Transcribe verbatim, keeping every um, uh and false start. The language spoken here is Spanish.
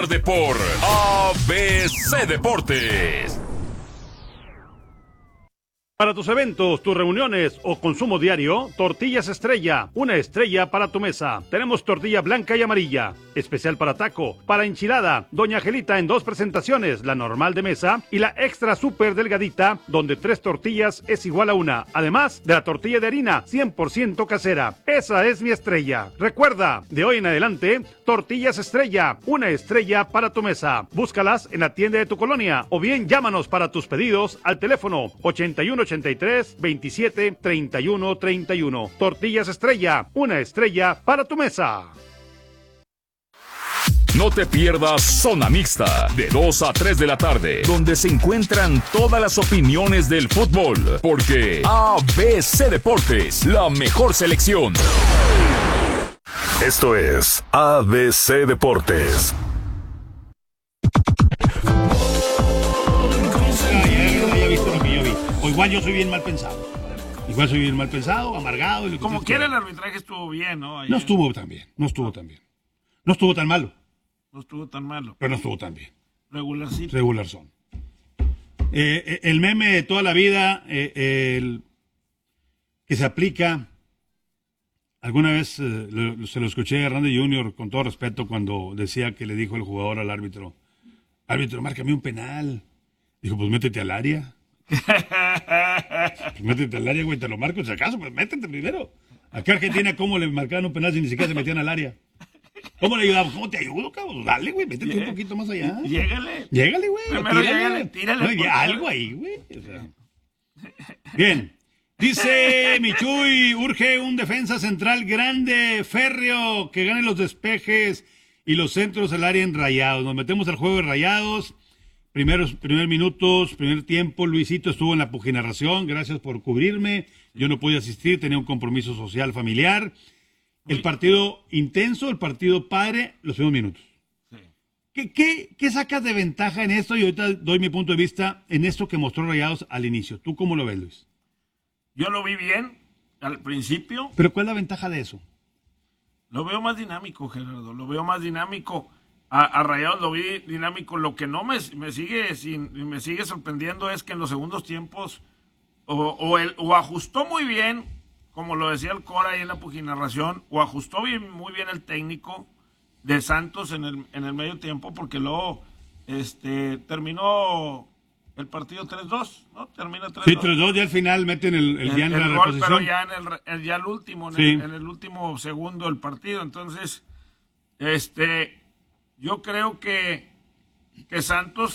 Por A B C Deportes. Para tus eventos, tus reuniones o consumo diario, Tortillas Estrella, una estrella para tu mesa. Tenemos tortilla blanca y amarilla, especial para taco, para enchilada, Doña Angelita en dos presentaciones, la normal de mesa y la extra súper delgadita, donde tres tortillas es igual a una. Además de la tortilla de harina, cien por ciento casera. Esa es mi estrella. Recuerda, de hoy en adelante, Tortillas Estrella, una estrella para tu mesa. Búscalas en la tienda de tu colonia o bien llámanos para tus pedidos al teléfono ochenta y uno ochenta y tres veintisiete treinta y uno treinta y uno. Tortillas Estrella, una estrella para tu mesa. No te pierdas Zona Mixta, de dos a tres de la tarde, donde se encuentran todas las opiniones del fútbol, porque A B C Deportes, la mejor selección. Esto es A B C Deportes. O igual yo soy bien mal pensado. Igual soy bien mal pensado, amargado. Y lo que Como ustedes quiera, el quieran. arbitraje estuvo bien, ¿no? Ayer. No estuvo tan bien, no estuvo tan bien. No estuvo tan malo, No estuvo tan malo. pero no estuvo tan bien. Regularcito. Regular son. Eh, eh, el meme de toda la vida, eh, el que se aplica. Alguna vez eh, lo- se lo escuché a Randy junior con todo respeto cuando decía que le dijo el jugador al árbitro: árbitro, márcame un penal. Dijo, pues métete al área. Pues métete al área, güey, te lo marco, si acaso, pues métete primero. Acá Argentina, ¿cómo le marcaban un penal si ni siquiera se metían al área? ¿Cómo le ayudamos? ¿Cómo te ayudo, cabrón? Dale, güey, métete un poquito más allá. Llégale. Llégale, güey. Primero tírale. llégale, tírale, No, y porque- algo ahí, güey. O sea. Bien. Dice Michuy, urge un defensa central grande, férreo, que gane los despejes y los centros al área en Rayados. Nos metemos al juego de Rayados. Primeros, primer minutos, primer tiempo, Luisito estuvo en la puginarración, gracias por cubrirme. Yo no pude asistir, tenía un compromiso social familiar. El partido intenso, el partido padre, los primeros minutos. ¿Qué, qué, ¿Qué sacas de ventaja en esto? Y ahorita doy mi punto de vista en esto que mostró Rayados al inicio. ¿Tú cómo lo ves, Luis? Yo lo vi bien al principio. ¿Pero cuál es la ventaja de eso? Lo veo más dinámico, Gerardo. Lo veo más dinámico. A, a Rayados lo vi dinámico. Lo que no me, me sigue sin, me sigue sorprendiendo es que en los segundos tiempos o, o, el, o ajustó muy bien, como lo decía el Cora ahí en la puginarración, o ajustó bien, muy bien el técnico de Santos en el, en el medio tiempo, porque luego este, terminó el partido tres dos, ¿no? Termina tres dos. Sí, tres dos, ya al final meten el, el, El, ya en el la gol, reposición. pero ya en el, el- ya el último, en, Sí. el, en el último segundo del partido. Entonces, este, yo creo que, que Santos